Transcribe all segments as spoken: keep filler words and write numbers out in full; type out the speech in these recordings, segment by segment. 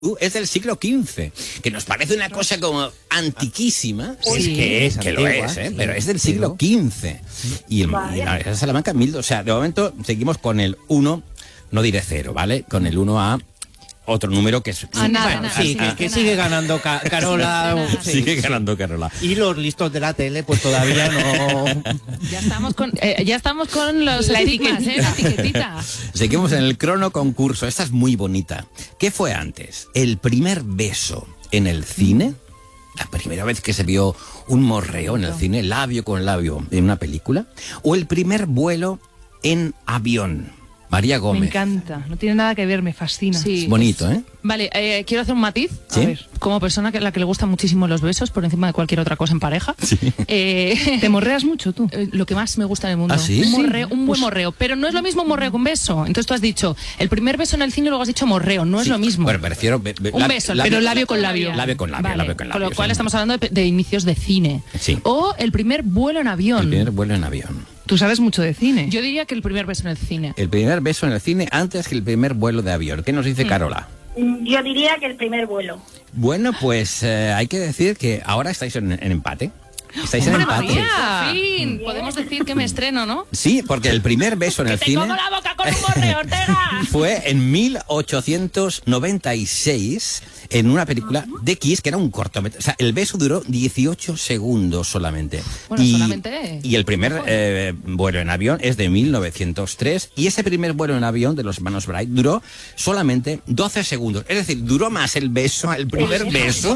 es del siglo quince, que nos parece una cosa como antiquísima. Sí, es que es, que antigua, lo es, ¿eh? sí, pero es del siglo quince. Y, el, y la Universidad de Salamanca, mil, o sea, de momento seguimos con el uno, no diré cero, ¿vale? Con el uno a otro número que es... Ah, nada, Bueno, nada, sí, nada, que, que nada. sigue ganando Ca- Carola. Sí, Sigue sí. ganando Carola. Y los listos de la tele, pues todavía no... Ya estamos con, eh, ya estamos con los La estigmas, ¿eh? La etiquetita. Seguimos en el crono concurso. Esta es muy bonita. ¿Qué fue antes? ¿El primer beso en el cine? ¿La primera vez que se vio un morreo en el cine, labio con labio, en una película? ¿O el primer vuelo en avión? María Me Gómez. encanta, no tiene nada que ver, me fascina. Sí. Es bonito, ¿eh? Vale, eh, quiero hacer un matiz. ¿Sí? A ver, como persona que a la que le gustan muchísimo los besos por encima de cualquier otra cosa en pareja, eh, ¿Te morreas mucho tú? eh, lo que más me gusta en el mundo. ¿Ah, sí? Un, morreo, un buen Pues- morreo. Pero no es lo mismo un morreo que un beso. Entonces tú has dicho el primer beso en el cine y luego has dicho morreo. No es Sí. lo mismo. Bueno, prefiero... be- be- Un la- beso, pero labio con labio. Labio con labio, Vale, labio con labio. Con lo cual sí. estamos hablando de, de inicios de cine. Sí. O el primer vuelo en avión. El primer vuelo en avión. Tú sabes mucho de cine. Yo diría que el primer beso en el cine. El primer beso en el cine antes que el primer vuelo de avión. ¿Qué nos dice Carola? Yo diría que el primer vuelo. Bueno, pues eh, hay que decir que ahora estáis en, en empate. Estáis en ¡Hombre, empate. María! Por fin, podemos decir que me estreno, ¿no? Sí, porque el primer beso en el ¡Te cine como la boca con un morreo, Ortega! fue en mil ochocientos noventa y seis en una película de Kiss, que era un cortometraje. O sea, el beso duró dieciocho segundos solamente. Bueno, y, solamente- y el primer eh, vuelo en avión es de mil novecientos tres. Y ese primer vuelo en avión de los hermanos Bright duró solamente doce segundos. Es decir, duró más el beso, el primer beso,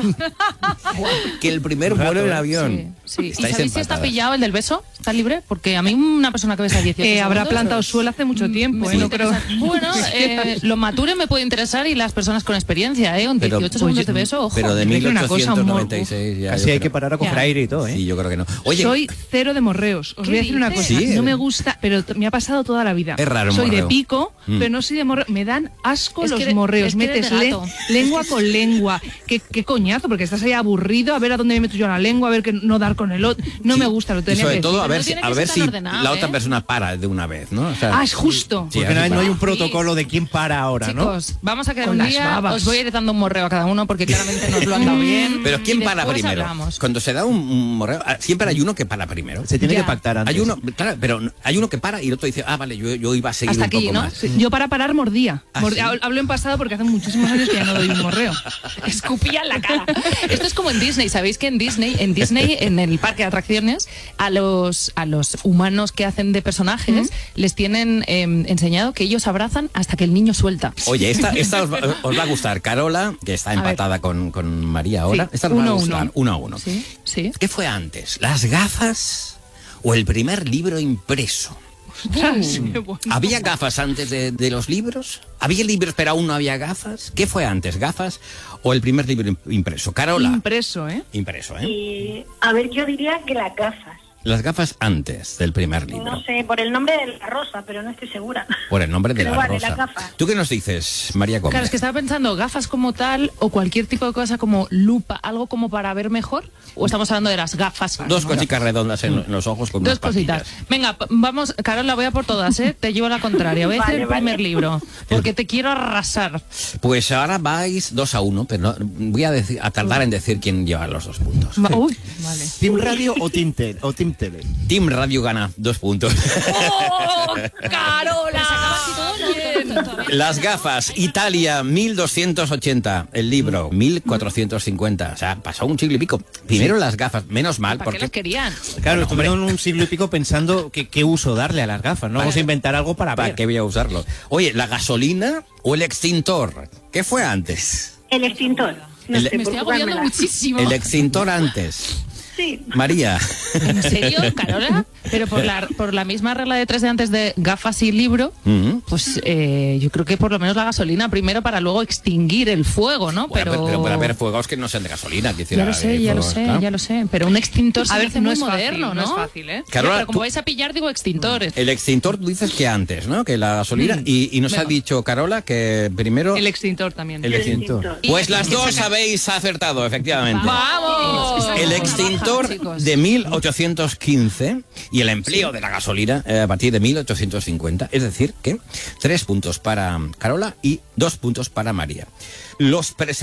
que el primer vuelo en avión. Sí, sí. ¿Y Estáis sabéis si está empatadas. pillado el del beso? ¿Está libre? Porque a mí una persona que besa dieciocho Eh, habrá segundos, plantado pues, suelo hace mucho tiempo, me ¿eh? No puede creo... interesar. Bueno, eh, lo mature me puede interesar y las personas con experiencia, ¿eh? Un Pero- dieciocho segundos oye, de beso, ojo. Pero de Te digo una cosa, mil ochocientos noventa y seis ya. Casi yo hay creo- que parar a coger Ya. aire y todo, ¿eh? Sí, yo creo que no. Oye, Soy cero de morreos. Os ¿Qué voy a decir una cosa. dices? Sí. No me gusta, pero t- me ha pasado toda la vida. Es raro un Soy morreo. de pico, Mm. pero no soy de morreo. Me dan asco Es los que eres- morreos. es que eres Metes de le- gato. lengua con lengua. ¿Qué, qué coñazo, porque estás ahí aburrido a ver a dónde me meto yo la lengua, a ver que no dar con el otro. No me gusta, lo y tenía sobre que todo a Pero ver no si, tiene a que ver ser si tan ordenado, la otra ¿eh? persona para de una vez, ¿no? O sea, Ah, es justo. Sí, Porque no hay, no hay un Sí. protocolo de quién para ahora, ¿no? Chicos, vamos a quedar Con un las día, babas. os voy a ir dando un morreo a cada uno porque claramente nos lo han dado bien. Pero ¿quién y para después primero? hablamos. Cuando se da un, un morreo, ah, siempre hay uno que para primero. Se tiene Ya. que pactar antes. Hay uno, claro, pero hay uno que para y el otro dice, ah, vale, yo, yo iba a seguir Hasta un aquí, poco ¿no? más. Sí, yo para parar mordía. ¿Ah, Mord- sí? hab- Hablo en pasado porque hace muchísimos años que ya no doy un morreo. Escupía en la cara. Esto es como en Disney. ¿Sabéis que en Disney, en Disney, en el parque de atracciones, a los, a los humanos que hacen de personajes les tienen eh, enseñado que ellos abrazan hasta que el niño suelta? Oye, esta, esta os, va, os va a gustar. Carola, que está ver. empatada con, con María ahora. Sí, Esta os va a uno a gustar. uno. Uno a uno. Sí, sí. ¿Qué fue antes? ¿Las gafas o el primer libro impreso? Ostras, qué bueno. ¿Había gafas antes de, de los libros? ¿Había libros pero aún no había gafas? ¿Qué fue antes, gafas o el primer libro im- impreso? Carola. Impreso, ¿eh? Impreso, ¿eh? Y, a ver, yo diría que las gafas. Las gafas antes del primer libro. No sé, por el nombre de la rosa, pero no estoy segura. Por el nombre de Pero la vale, rosa. las gafas. ¿Tú qué nos dices, María Gómez? Claro, es que estaba pensando gafas como tal o cualquier tipo de cosa como lupa, algo como para ver mejor. ¿O estamos hablando de las gafas? Dos cositas redondas en, en los ojos con Dos unas cositas. patillas. Venga, p- vamos, Carola, voy a por todas, ¿eh? Te llevo la contraria. Voy a Vale, hacer el primer vale. libro, porque te quiero arrasar. Pues ahora vais dos a uno, pero no- voy a, decir- a tardar en decir quién lleva los dos puntos. Va- Uy, vale. ¿Team Radio o Team, Tel- o Team Tele? Team Radio gana dos puntos. ¡Oh, Carola! Las gafas, Italia, mil doscientos ochenta. El libro, mil cuatrocientos cincuenta. O sea, pasó un siglo y pico. Primero las gafas, menos mal, ¿Para qué las porque... querían? Claro, estuvieron un siglo y pico pensando que, qué uso darle a las gafas, ¿no? Vamos a inventar algo para ¿Para ver. qué voy a usarlo? Oye, ¿la gasolina o el extintor? ¿Qué fue antes? El extintor. No El- sé, Me por estoy agobiando jugármela. muchísimo. El extintor antes. Sí. María. ¿En serio, Carola? Pero por la, por la misma regla de tres de antes de gafas y libro, Ujú. pues eh, yo creo que por lo menos la gasolina primero para luego extinguir el fuego, ¿no? Bueno, Pero, pero, pero puede haber fuegos que no sean de gasolina. que Ya lo hiciera, sé, eh, ya lo fuegos, sé, claro. ya lo sé. Pero un extintor se A me ver, hace no muy es fácil, moderno, no ¿no? es fácil, ¿eh? Ya, Carola, pero como tú- vais a pillar, digo extintores. El extintor tú dices que antes, ¿no? Que la gasolina. Y, y nos ha Venga. dicho Carola que primero... El extintor también. el El extintor. extintor. Pues las dos habéis acertado, efectivamente. ¡Vamos! El extintor motor chicos. de mil ochocientos quince y el empleo de la gasolina eh, a partir de mil ochocientos cincuenta. Es decir, que tres puntos para Carola y dos puntos para María. Los